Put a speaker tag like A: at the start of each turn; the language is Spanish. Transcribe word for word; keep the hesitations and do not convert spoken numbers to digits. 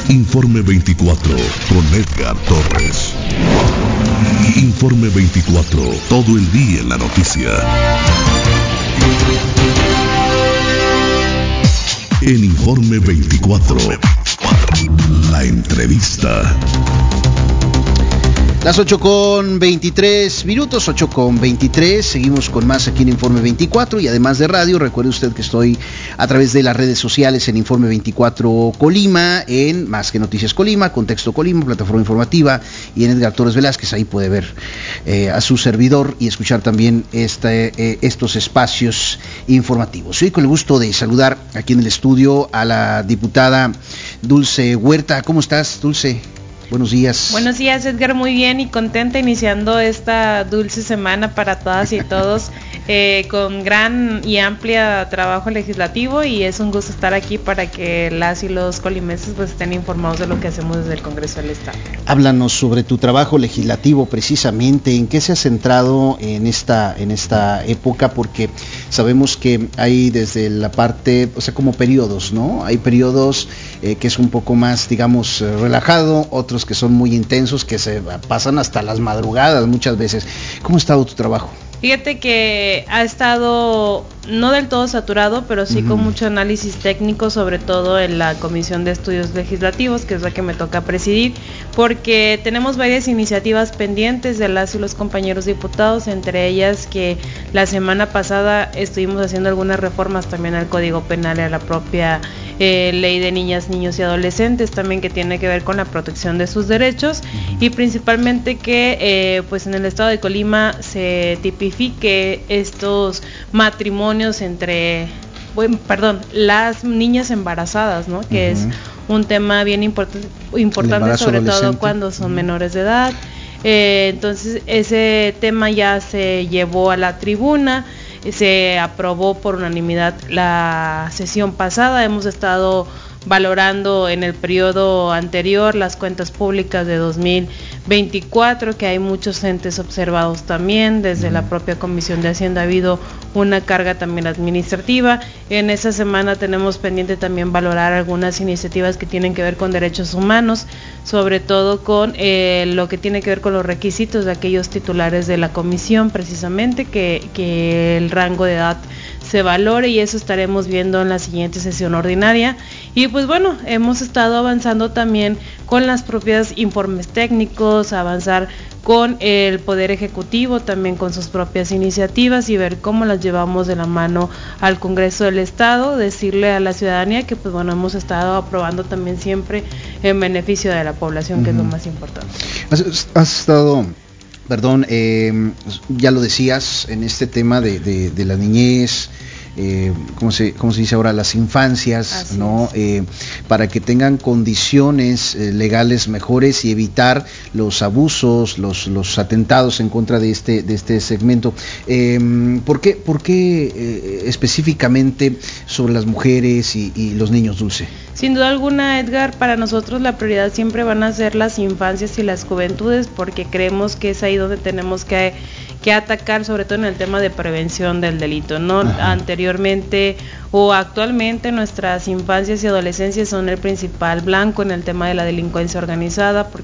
A: Informe veinticuatro con Edgar Torres. Informe veinticuatro, todo el día en la noticia. En Informe veinticuatro, la entrevista.
B: Las ocho con veintitrés minutos, ocho con veintitrés, seguimos con más aquí en Informe veinticuatro y además de radio, recuerde usted que estoy a través de las redes sociales en Informe veinticuatro Colima, en Más que Noticias Colima, Contexto Colima, plataforma informativa, y en Edgar Torres Velázquez, ahí puede ver eh, a su servidor y escuchar también este, eh, estos espacios informativos. Hoy con el gusto de saludar aquí en el estudio a la diputada Dulce Huerta. ¿Cómo estás, Dulce? Buenos días.
C: Buenos días, Edgar, muy bien y contenta iniciando esta dulce semana para todas y todos, eh, con gran y amplia trabajo legislativo, y es un gusto estar aquí para que las y los colimenses pues estén informados de lo que hacemos desde el Congreso del Estado.
B: Háblanos sobre tu trabajo legislativo precisamente, ¿en qué se ha centrado en esta, en esta época? Porque sabemos que hay desde la parte, o sea, como periodos, ¿no? Hay periodos eh, que es un poco más, digamos, relajado, otros que son muy intensos, que se pasan hasta las madrugadas muchas veces. ¿Cómo ha estado tu trabajo?
C: Fíjate que ha estado no del todo saturado, pero sí uh-huh. con mucho análisis técnico, sobre todo en la Comisión de Estudios Legislativos, que es la que me toca presidir, porque tenemos varias iniciativas pendientes de las y los compañeros diputados, entre ellas que la semana pasada estuvimos haciendo algunas reformas también al Código Penal y a la propia eh, Ley de Niñas, Niños y Adolescentes, también que tiene que ver con la protección de sus derechos, uh-huh. y principalmente que eh, pues en el estado de Colima se tipifique estos matrimonios entre, bueno, perdón, las niñas embarazadas, ¿no? Que uh-huh. es un tema bien import- importante, sobre todo cuando son uh-huh. menores de edad. Eh, entonces ese tema ya se llevó a la tribuna, se aprobó por unanimidad la sesión pasada. Hemos estado valorando en el periodo anterior las cuentas públicas de dos mil veinticuatro, que hay muchos entes observados también, desde la propia Comisión de Hacienda ha habido una carga también administrativa. En esta semana tenemos pendiente también valorar algunas iniciativas que tienen que ver con derechos humanos, sobre todo con eh, lo que tiene que ver con los requisitos de aquellos titulares de la comisión, precisamente, que, que el rango de edad se valore, y eso estaremos viendo en la siguiente sesión ordinaria. Y pues bueno, hemos estado avanzando también con las propias informes técnicos, avanzar con el Poder Ejecutivo, también con sus propias iniciativas, y ver cómo las llevamos de la mano al Congreso del Estado, decirle a la ciudadanía que pues bueno, hemos estado aprobando también siempre en beneficio de la población, uh-huh. que es lo más importante.
B: Has, has estado... Perdón, eh, ya lo decías, en este tema de, de, de la niñez, eh, ¿cómo se, cómo se dice ahora? Las infancias, Así ¿no? Eh, para que tengan condiciones eh, legales mejores y evitar los abusos, los, los atentados en contra de este, de este segmento. Eh, ¿Por qué, por qué eh, específicamente sobre las mujeres y, y los niños, Dulce?
C: Sin duda alguna, Edgar, para nosotros la prioridad siempre van a ser las infancias y las juventudes, porque creemos que es ahí donde tenemos que, que atacar, sobre todo en el tema de prevención del delito, ¿no? Ajá. Anteriormente o actualmente nuestras infancias y adolescencias son el principal blanco en el tema de la delincuencia organizada, porque